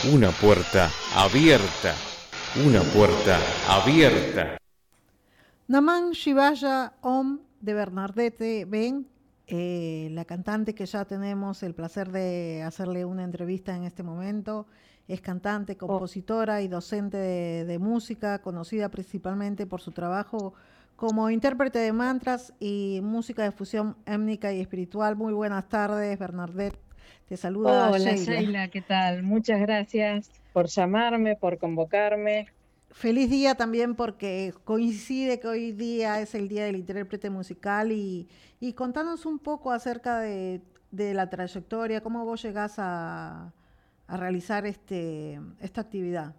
Una puerta abierta. Una puerta abierta. Naman Shivaya Om de Bernadette Ben, la cantante que ya tenemos el placer de hacerle una entrevista en este momento, es cantante, Oh, compositora y docente de música, conocida principalmente por su trabajo como intérprete de mantras y música de fusión étnica y espiritual. Muy buenas tardes, Bernadette. Te saluda hola, Sheila. Sheila, ¿qué tal? Muchas gracias por llamarme, por convocarme. Feliz día también porque coincide que hoy día es el día del intérprete musical y contanos un poco acerca de la trayectoria, cómo vos llegás a realizar esta actividad.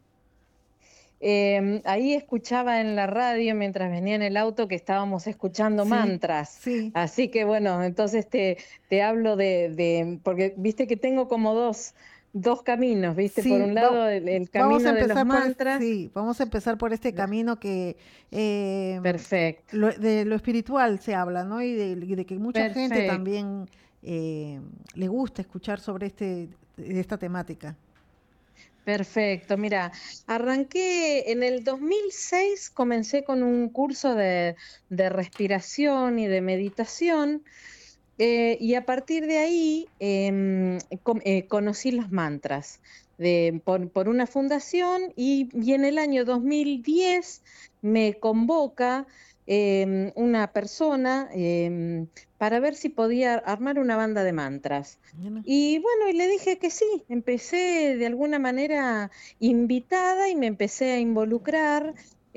Ahí escuchaba en la radio mientras venía en el auto que estábamos escuchando Sí, mantras. sí. Así que bueno, entonces te hablo porque viste que tengo como dos caminos, viste, por Sí, un lado el vamos a camino de los empezar mantras. sí, vamos a empezar por este camino que eh, Perfecto, de lo espiritual se habla, ¿no? Y de que mucha gente perfecto. también le gusta escuchar sobre de esta temática. Perfecto, mira, arranqué en el 2006, comencé con un curso de respiración y de meditación, y a partir de ahí conocí los mantras por una fundación y en el año 2010 me convoca una persona para ver si podía armar una banda de mantras. Bien. Y bueno, y le dije que sí, empecé de alguna manera invitada y me empecé a involucrar.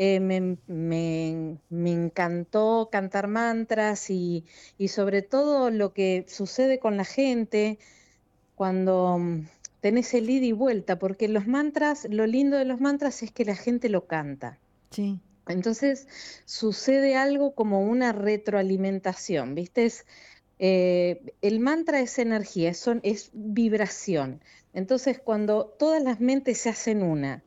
Me encantó cantar mantras y sobre todo lo que sucede con la gente cuando tenés el ida y vuelta, porque los mantras, lo lindo de los mantras es que la gente lo canta. Sí, Entonces sucede algo como una retroalimentación, ¿viste? El mantra es energía, es vibración. Entonces, cuando todas las mentes se hacen una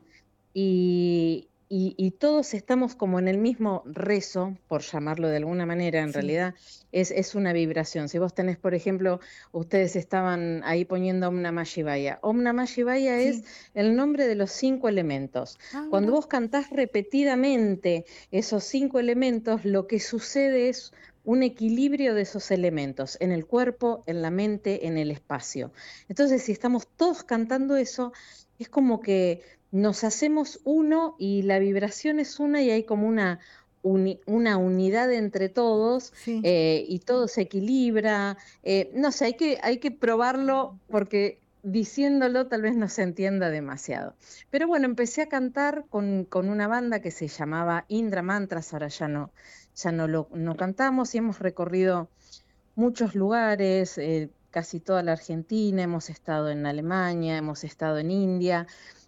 y todos estamos como en el mismo rezo, por llamarlo de alguna manera, en sí, realidad es una vibración. Si vos tenés, por ejemplo, ustedes estaban ahí poniendo Om Namah Shivaya. Om Namah Shivaya es sí. el nombre de los 5 elementos. Ah, Cuando mira. vos cantás repetidamente esos 5 elementos, lo que sucede es un equilibrio de esos elementos en el cuerpo, en la mente, en el espacio. Entonces, si estamos todos cantando eso, es como que nos hacemos uno y la vibración es una y hay como una unidad entre todos, Sí. y todo se equilibra. No sé, hay que probarlo porque diciéndolo tal vez no se entienda demasiado. Pero bueno, empecé a cantar con una banda que se llamaba Indra Mantras, ahora ya no cantamos y hemos recorrido muchos lugares, casi toda la Argentina, hemos estado en Alemania, hemos estado en India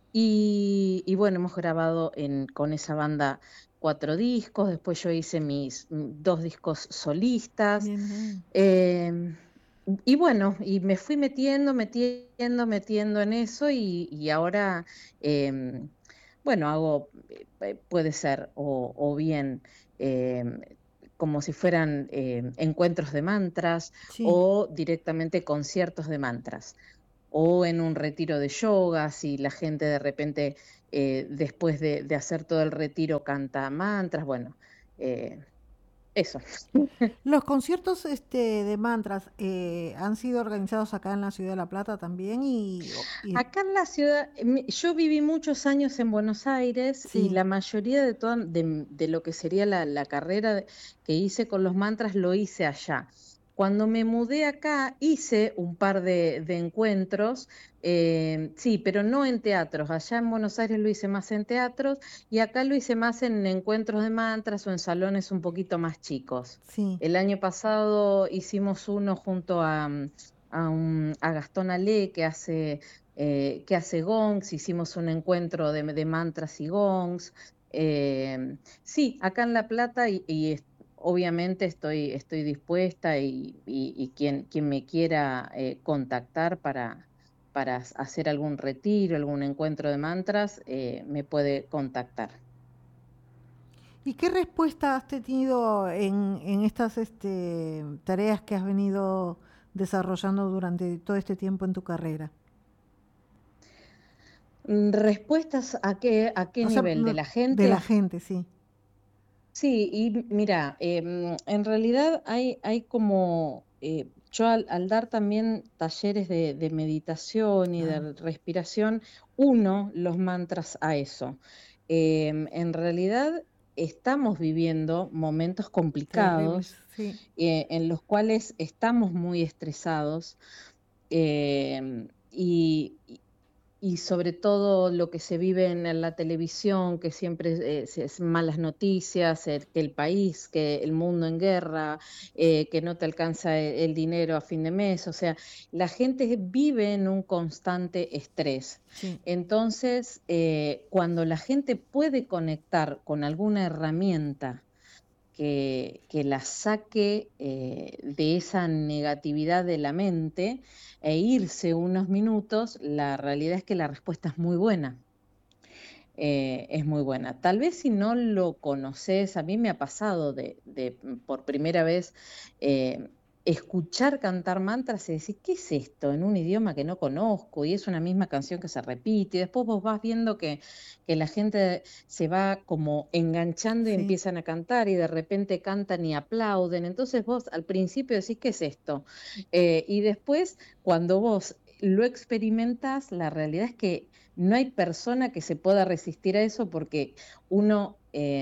y bueno, hemos grabado con esa banda 4 discos, después yo hice mis 2 discos solistas. Bien, bien. em, y bueno, y me fui metiendo en eso y ahora, em, bueno, hago, puede ser o bien em, como si fueran encuentros de mantras Sí. o directamente conciertos de mantras o en un retiro de yoga, si la gente de repente después de hacer todo el retiro canta mantras, bueno, eh, eso. Los conciertos de mantras han sido organizados acá en la ciudad de La Plata también Acá en la ciudad, yo viví muchos años en Buenos Aires y sí, la mayoría de lo que sería la carrera que hice con los mantras lo hice allá. Cuando me mudé acá hice un par de encuentros, sí, pero no en teatros. Allá en Buenos Aires lo hice más en teatros y acá lo hice más en encuentros de mantras o en salones un poquito más chicos. sí. El año pasado hicimos uno junto a Gastón Alé, que hace gongs, hicimos un encuentro de mantras y gongs. Sí, acá en La Plata obviamente estoy dispuesta y quien me quiera contactar para hacer algún retiro, algún encuentro de mantras, me puede contactar. ¿Y qué respuesta has tenido en estas tareas que has venido desarrollando durante todo este tiempo en tu carrera? ¿Respuestas a qué O sea, nivel? ¿De la de la gente? gente, sí. Sí, y mira, en realidad hay como, yo al dar también talleres de meditación y Ah, de respiración, uno los mantras a eso. En realidad estamos viviendo momentos terribles, complicados, sí. en los cuales estamos muy estresados, y sobre todo lo que se vive en la televisión, que siempre es malas noticias, que el país, que el mundo en guerra, que no te alcanza el dinero a fin de mes, o sea, la gente vive en un constante estrés. Sí, Entonces, cuando la gente puede conectar con alguna herramienta que la saque de esa negatividad de la mente e irse unos minutos, la realidad es que la respuesta es muy buena. Es muy buena. Tal vez si no lo conoces, a mí me ha pasado por primera vez eh, escuchar cantar mantras y decir, ¿qué es esto? En un idioma que no conozco y es una misma canción que se repite. Y después vos vas viendo que la gente se va como enganchando y sí. empiezan a cantar y de repente cantan y aplauden. Entonces vos al principio decís, ¿qué es esto? Y después, cuando vos lo experimentás, la realidad es que no hay persona que se pueda resistir a eso porque uno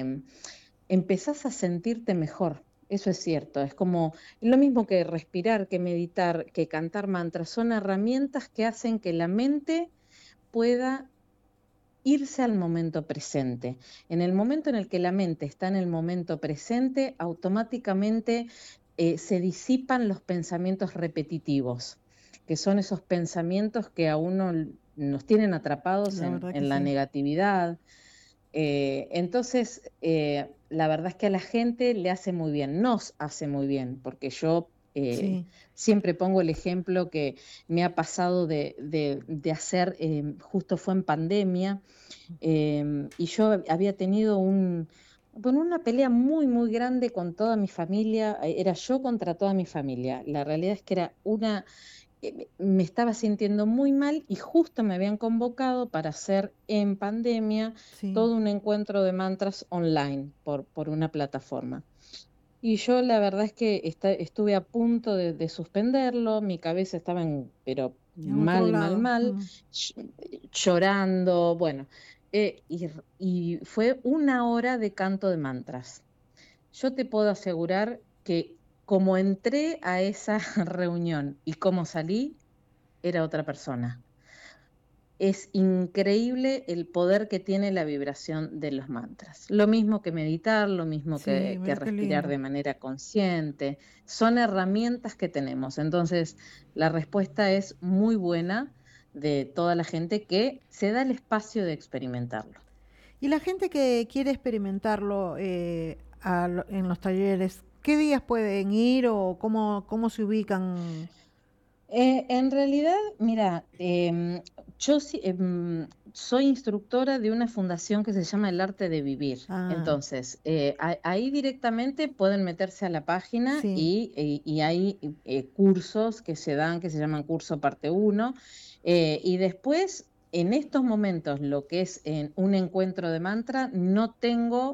empezás a sentirte mejor. Eso es cierto, es como lo mismo que respirar, que meditar, que cantar mantras, son herramientas que hacen que la mente pueda irse al momento presente. En el momento en el que la mente está en el momento presente, automáticamente se disipan los pensamientos repetitivos, que son esos pensamientos que a uno nos tienen atrapados La verdad que en la sí. negatividad. Entonces, la verdad es que a la gente le hace muy bien, nos hace muy bien, porque yo Sí, siempre pongo el ejemplo que me ha pasado de hacer, justo fue en pandemia, y yo había tenido bueno, una pelea muy, muy grande con toda mi familia, era yo contra toda mi familia. La realidad es que era me estaba sintiendo muy mal y justo me habían convocado para hacer en pandemia sí. todo un encuentro de mantras online por una plataforma. Y yo la verdad es que estuve a punto de suspenderlo, mi cabeza estaba pero En otro mal, mal, lado. mal, Mm. llorando, bueno, y fue una hora de canto de mantras. Yo te puedo asegurar que como entré a esa reunión y como salí, era otra persona. Es increíble el poder que tiene la vibración de los mantras. Lo mismo que meditar, lo mismo Sí, que mira qué respirar lindo. de manera consciente. Son herramientas que tenemos. Entonces, la respuesta es muy buena de toda la gente que se da el espacio de experimentarlo. Y la gente que quiere experimentarlo en los talleres, ¿qué días pueden ir o cómo se ubican? En realidad, mira, yo soy instructora de una fundación que se llama El Arte de Vivir. Ah, Entonces, ahí directamente pueden meterse a la página sí. y hay cursos que se dan, que se llaman curso parte uno. Y después, en estos momentos, lo que es en un encuentro de mantra, no tengo